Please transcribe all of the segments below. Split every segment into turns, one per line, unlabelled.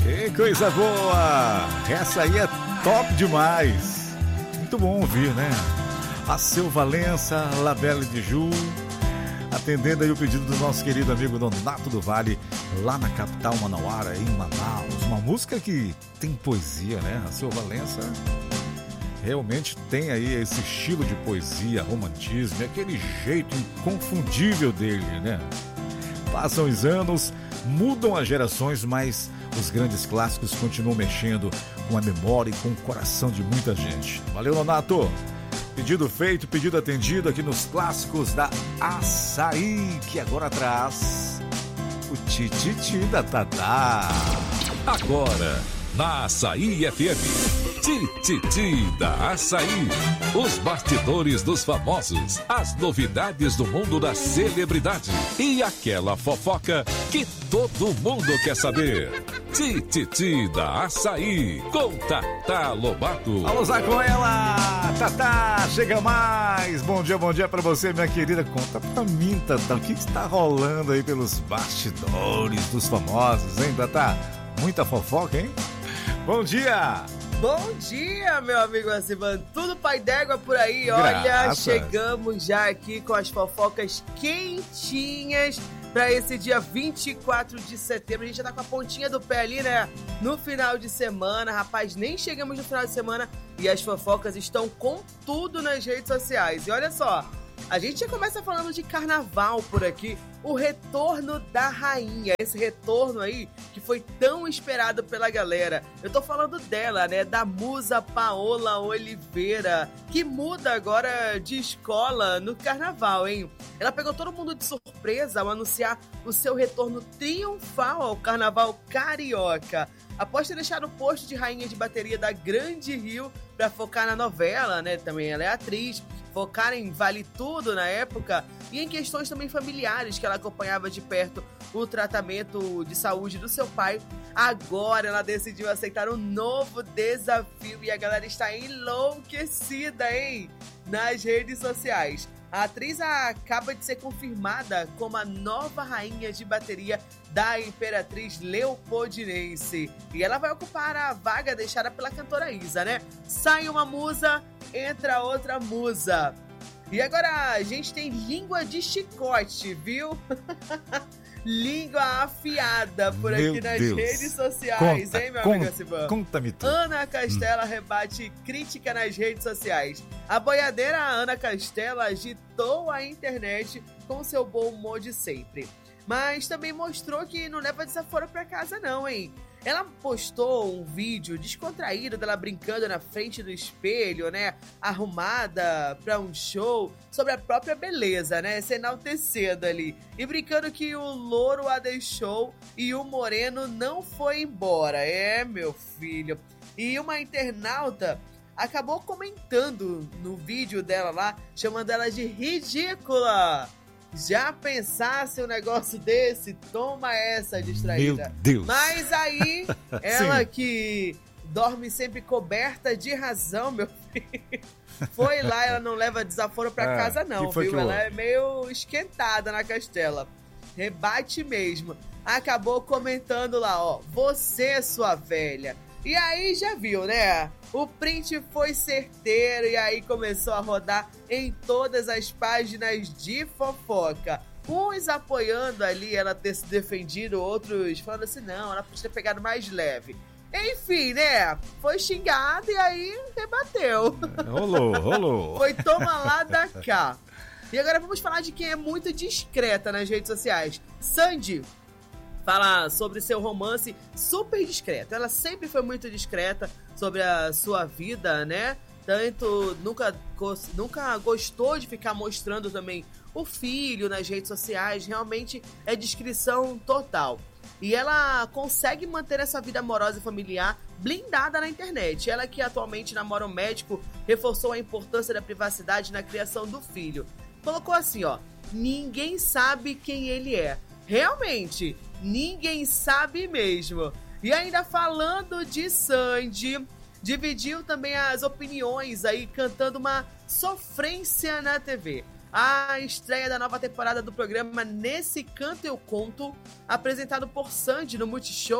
Que coisa boa! Essa aí é top demais. Muito bom ouvir, né? A Seu Valença, La Belle de Ju, atendendo aí o pedido do nosso querido amigo Nonato do Vale, lá na capital manauara, em Manaus. Uma música que tem poesia, né? A Seu Valença realmente tem aí esse estilo de poesia, romantismo, aquele jeito inconfundível dele, né? Passam os anos, mudam as gerações, mas os grandes clássicos continuam mexendo com a memória e com o coração de muita gente. Valeu, Nonato! Pedido feito, pedido atendido aqui nos clássicos da Açaí, que agora traz o Tititi da Tatá.
Agora, na Açaí FM, Tititi da Açaí. Os bastidores dos famosos, as novidades do mundo da celebridade e aquela fofoca que todo mundo quer saber. Tititi da Açaí, com Tatá Lobato.
Vamos lá com ela, Tatá, chega mais. Bom dia pra você, minha querida. Conta pra mim, Tatá, o que está rolando aí pelos bastidores dos famosos, hein, Tatá? Muita fofoca, hein? Bom dia!
Bom dia, meu amigo Acivan. Tudo pai d'égua por aí.
Graças.
Olha, chegamos já aqui com as fofocas quentinhas para esse dia 24 de setembro. A gente já tá com a pontinha do pé ali, né? No final de semana. Rapaz, nem chegamos no final de semana e as fofocas estão com tudo nas redes sociais. E olha só, a gente já começa falando de carnaval por aqui. O retorno da rainha, esse retorno aí que foi tão esperado pela galera. Eu tô falando dela, né, da musa Paola Oliveira, que muda agora de escola no carnaval, hein? Ela pegou todo mundo de surpresa ao anunciar o seu retorno triunfal ao carnaval carioca. Após ter deixado o posto de rainha de bateria da Grande Rio para focar na novela, né, também ela é atriz, focar em Vale Tudo na época e em questões também familiares que ela acompanhava de perto o tratamento de saúde do seu pai. Agora ela decidiu aceitar um novo desafio e a galera está enlouquecida, hein? Nas redes sociais. A atriz acaba de ser confirmada como a nova rainha de bateria da Imperatriz Leopoldinense. E ela vai ocupar a vaga deixada pela cantora Isa, né? Sai uma musa, entra outra musa. E agora a gente tem língua de chicote, viu? Língua afiada por aqui nas redes sociais, hein, meu amigo Sivan?
Conta-me tudo.
Ana Castela rebate crítica nas redes sociais. A boiadeira Ana Castela agitou a internet com seu bom humor de sempre. Mas também mostrou que não leva desaforo pra casa não, hein? Ela postou um vídeo descontraído dela brincando na frente do espelho, né? Arrumada pra um show, sobre a própria beleza, né? Se enaltecendo ali. E brincando que o louro a deixou e o moreno não foi embora. É, meu filho. E uma internauta acabou comentando no vídeo dela lá, chamando ela de ridícula. Já pensasse um negócio desse? Toma essa, distraída.
Meu Deus.
Mas aí, ela que dorme sempre coberta de razão, meu filho, foi lá, ela não leva desaforo pra casa não, viu? Ela é meio esquentada na Castela. Rebate mesmo. Acabou comentando lá, ó, você, sua velha. E aí já viu, né? O print foi certeiro e aí começou a rodar em todas as páginas de fofoca. Uns apoiando ali ela ter se defendido, outros falando assim, não, ela podia ter pegado mais leve. Enfim, né? Foi xingado e aí rebateu.
Rolou.
Foi toma lá da cá. E agora vamos falar de quem é muito discreta nas redes sociais. Sandy fala sobre seu romance super discreto. Ela sempre foi muito discreta sobre a sua vida, né? Tanto nunca gostou de ficar mostrando também o filho nas redes sociais. Realmente é discrição total. E ela consegue manter essa vida amorosa e familiar blindada na internet. Ela que atualmente namora um médico, reforçou a importância da privacidade na criação do filho. Colocou assim, ó, ninguém sabe quem ele é. Realmente, ninguém sabe mesmo. E ainda falando de Sandy, dividiu também as opiniões aí, cantando uma sofrência na TV. A estreia da nova temporada do programa Nesse Canto Eu Conto, apresentado por Sandy no Multishow,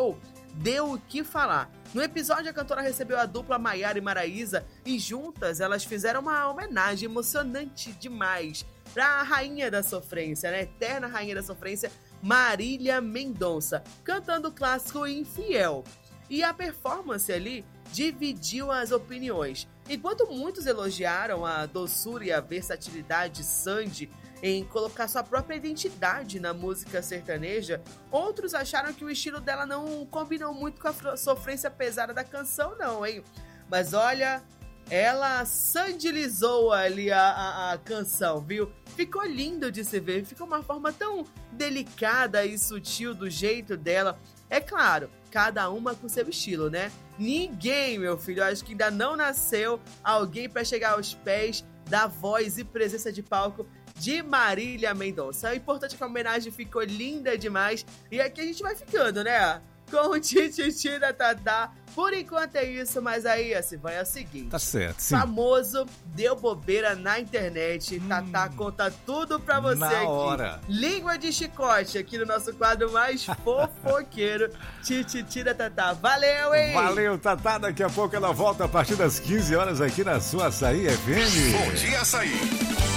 deu o que falar. No episódio, a cantora recebeu a dupla Maiara e Maraísa e juntas elas fizeram uma homenagem emocionante demais para a rainha da sofrência, né? Eterna rainha da sofrência, Marília Mendonça, cantando o clássico Infiel. E a performance ali dividiu as opiniões. Enquanto muitos elogiaram a doçura e a versatilidade de Sandy em colocar sua própria identidade na música sertaneja, outros acharam que o estilo dela não combinou muito com a sofrência pesada da canção, não, hein? Mas olha, ela sandilizou ali a canção, viu? Ficou lindo de se ver, ficou uma forma tão delicada e sutil do jeito dela. É claro, cada uma com seu estilo, né? Ninguém, meu filho, eu acho que ainda não nasceu alguém para chegar aos pés da voz e presença de palco de Marília Mendonça. O importante é que a homenagem ficou linda demais. E aqui a gente vai ficando, né? Com o Tititi da Tatá. Por enquanto é isso, mas aí, assim, vai é o seguinte.
Tá certo, sim.
Famoso deu bobeira na internet. Tatá conta tudo pra você
na
aqui.
Hora.
Língua de chicote aqui no nosso quadro mais fofoqueiro, Tititi da Tatá. Valeu, hein?
Valeu, Tatá. Daqui a pouco ela volta a partir das 15 horas aqui na sua Açaí FM.
Bom dia, Açaí.